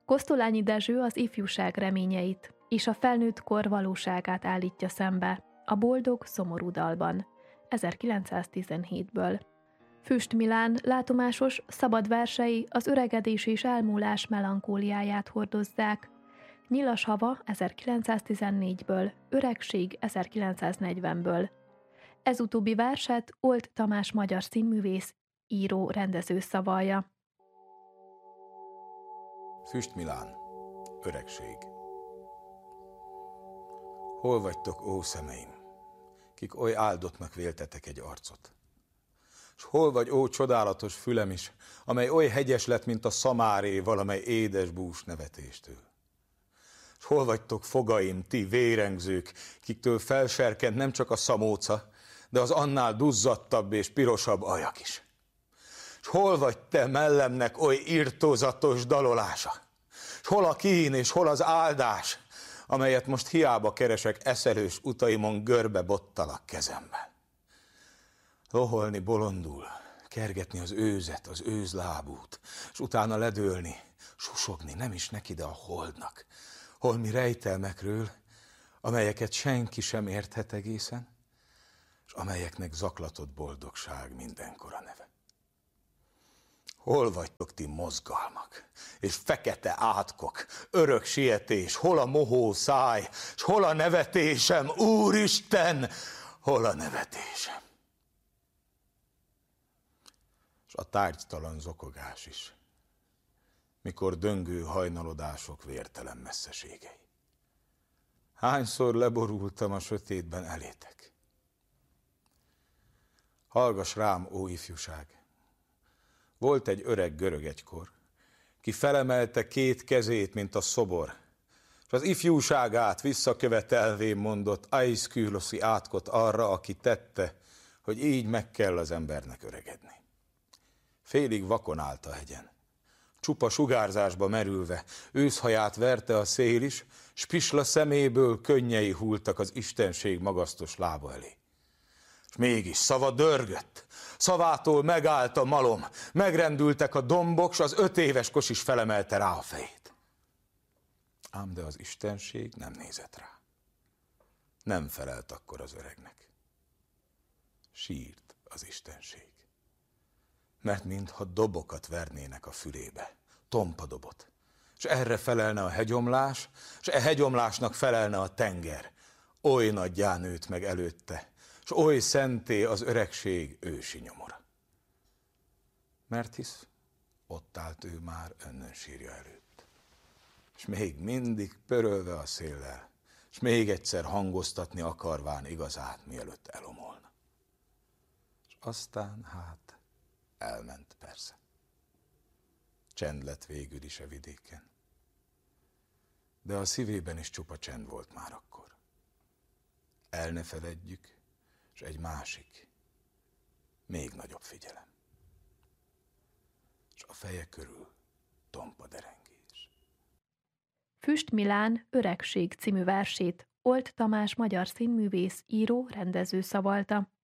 Kosztolányi Dezső az ifjúság reményeit és a felnőtt kor valóságát állítja szembe a Boldog szomorú dalban, 1917-ből. Füst Milán látomásos, szabad versei az öregedés és elmúlás melankóliáját hordozzák. Nyilas hava 1914-ből, Öregség 1940-ből. Ez utóbbi verset Old Tamás magyar színművész, író, rendező szavalja. Füst Milán, Öregség. Hol vagytok, ó szemeim, kik oly áldottnak véltetek egy arcot? S hol vagy, ó csodálatos fülem is, amely oly hegyes lett, mint a szamáré valamely édes bús nevetéstől? S hol vagytok, fogaim, ti vérengzők, kiktől felserkent nem csak a szamóca, de az annál duzzadtabb és pirosabb ajak is? S hol vagy te mellemnek oly irtózatos dalolása? S hol a kín és hol az áldás, amelyet most hiába keresek eszelős utaimon görbe bottalak kezemben? Loholni bolondul, kergetni az őzet, az őzlábút, s utána ledőlni, susogni nem is neki, de a holdnak, holmi rejtelmekről, amelyeket senki sem érthet egészen, s amelyeknek zaklatott boldogság mindenkor a neve. Hol vagytok ti mozgalmak, és fekete átkok, örök sietés, hol a mohó száj, s hol a nevetésem, Úristen, hol a nevetésem? S a tárgytalan zokogás is, mikor döngő hajnalodások vértelen messzeségei. Hányszor leborultam a sötétben elétek? Hallgass rám, ó ifjúság! Volt egy öreg görög egykor, ki felemelte két kezét, mint a szobor, és az ifjúságát visszakövetelvén mondott aiszküloszi átkot arra, aki tette, hogy így meg kell az embernek öregedni. Félig vakon állt a hegyen, csupa sugárzásba merülve, őszhaját verte a szél is, s pisla szeméből könnyei hultak az istenség magasztos lába elé. És mégis szava dörgött, szavától megállt a malom, megrendültek a dombok, s az 5 éves kosis felemelte rá a fejét. Ám de az istenség nem nézett rá. Nem felelt akkor az öregnek. Sírt az istenség. Mert mintha dobokat vernének a fülébe, tompa dobot, és erre felelne a hegyomlás, és e hegyomlásnak felelne a tenger. Oly nagyján nőtt meg előtte, s oly szenté az öregség ősi nyomora. Mert hisz ott állt ő már önnön sírja előtt, és még mindig pörölve a széllel, és még egyszer hangoztatni akarván igazát, mielőtt elomolna. És aztán hát elment persze. Csend lett végül is a vidéken. De a szívében is csupa csend volt már akkor. El ne feledjük, és egy másik, még nagyobb figyelem. És a feje körül tompa derengés. Füst Milán, Öregség című versét Old Tamás magyar színművész, író, rendező szavalta.